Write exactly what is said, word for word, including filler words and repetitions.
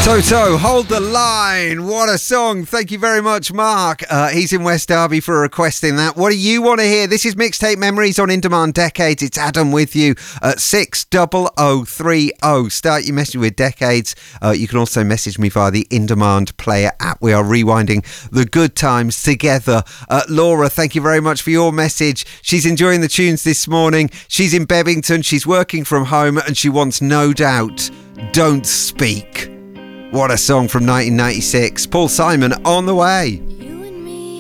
Toto, Hold the Line. What a song. Thank you very much, Mark. Uh, he's in West Derby for requesting that. What do you want to hear? This is Mixtape Memories on In Demand Decades. It's Adam with you at six oh oh three oh. Start your message with Decades. Uh, you can also message me via the In Demand Player app. We are rewinding the good times together. Uh, Laura, thank you very much for your message. She's enjoying the tunes this morning. She's in Bevington. She's working from home and she wants No Doubt, Don't Speak. What a song from nineteen ninety-six. Paul Simon on the way.